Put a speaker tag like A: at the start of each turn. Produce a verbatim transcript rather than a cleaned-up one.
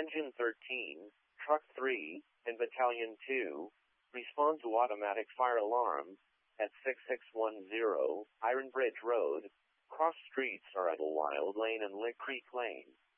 A: Engine thirteen, Truck three, and Battalion two respond to automatic fire alarm at six six one zero Iron Bridge Road. Cross streets are Idlewild Lane and Lick Creek Lane.